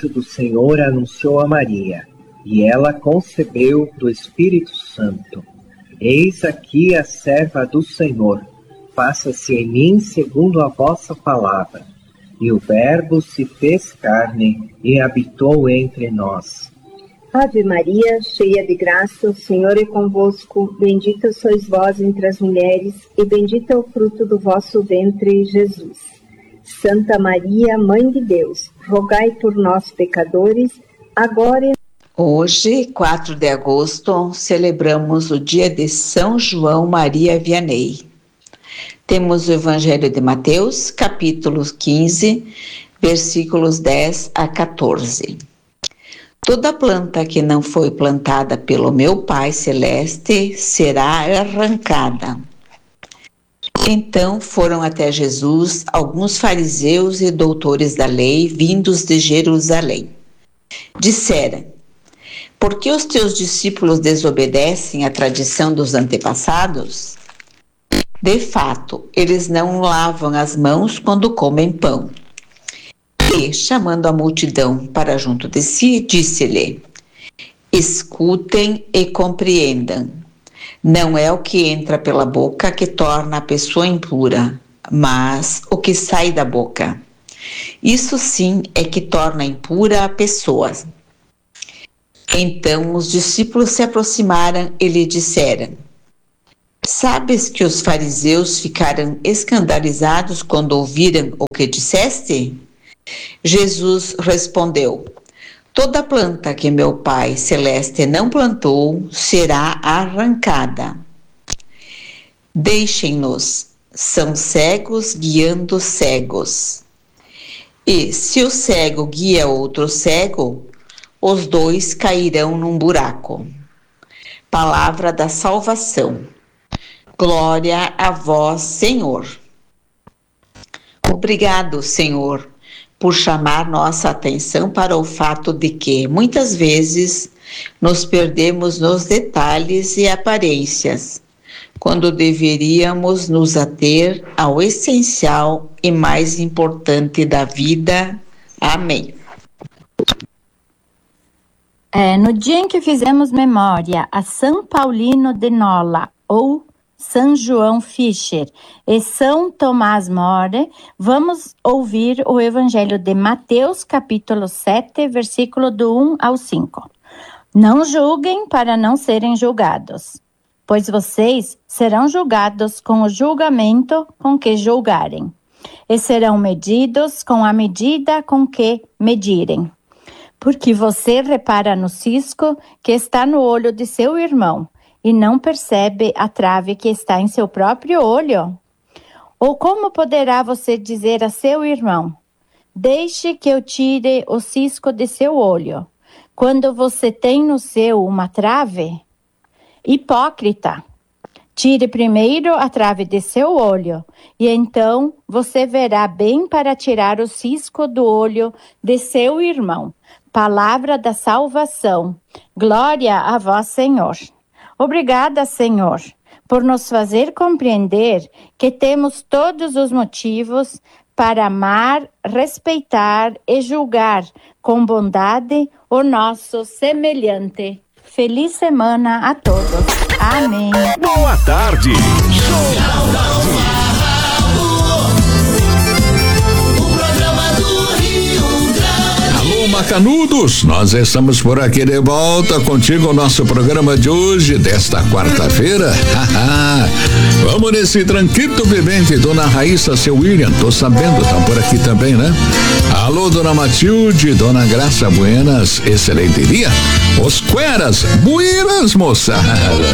anjo do Senhor anunciou a Maria, e ela concebeu do Espírito Santo. Eis aqui a serva do Senhor, faça-se em mim segundo a vossa palavra. E o Verbo se fez carne e habitou entre nós. Ave Maria, cheia de graça, o Senhor é convosco. Bendita sois vós entre as mulheres, e bendito é o fruto do vosso ventre, Jesus. Santa Maria, Mãe de Deus, rogai por nós, pecadores, agora e... Hoje, 4 de agosto, celebramos o dia de São João Maria Vianney. Temos o Evangelho de Mateus, capítulo 15, versículos 10 a 14. Toda planta que não foi plantada pelo meu Pai Celeste será arrancada. Então foram até Jesus alguns fariseus e doutores da lei vindos de Jerusalém. Disseram: por que os teus discípulos desobedecem à tradição dos antepassados? De fato, eles não lavam as mãos quando comem pão. E, chamando a multidão para junto de si, disse-lhe: escutem e compreendam. Não é o que entra pela boca que torna a pessoa impura, mas o que sai da boca. Isso sim é que torna impura a pessoa. Então os discípulos se aproximaram e lhe disseram: sabes que os fariseus ficaram escandalizados quando ouviram o que disseste? Jesus respondeu: toda planta que meu Pai Celeste não plantou será arrancada. Deixem-nos, são cegos guiando cegos. E se o cego guia outro cego, os dois cairão num buraco. Palavra da salvação. Glória a vós, Senhor. Obrigado, Senhor, por chamar nossa atenção para o fato de que, muitas vezes, nos perdemos nos detalhes e aparências, quando deveríamos nos ater ao essencial e mais importante da vida. Amém. No dia em que fizemos memória a São Paulino de Nola, ou São João Fischer e São Tomás More, vamos ouvir o Evangelho de Mateus, capítulo 7, versículo do 1 ao 5. Não julguem para não serem julgados, pois vocês serão julgados com o julgamento com que julgarem, e serão medidos com a medida com que medirem. Porque você repara no cisco que está no olho de seu irmão, e não percebe a trave que está em seu próprio olho? Ou como poderá você dizer a seu irmão: deixe que eu tire o cisco de seu olho, quando você tem no seu uma trave? Hipócrita! Tire primeiro a trave de seu olho, e então você verá bem para tirar o cisco do olho de seu irmão. Palavra da salvação. Glória a vós, Senhor. Obrigada, Senhor, por nos fazer compreender que temos todos os motivos para amar, respeitar e julgar com bondade o nosso semelhante. Feliz semana a todos. Amém. Boa tarde. Macanudos, nós estamos por aqui de volta contigo, o nosso programa de hoje, desta quarta-feira. Vamos nesse tranquilo vivente, dona Raíssa, seu William, tô sabendo, estão por aqui também, né? Alô, dona Matilde, dona Graça, buenas, excelente dia. Os cueras, buenas, moça.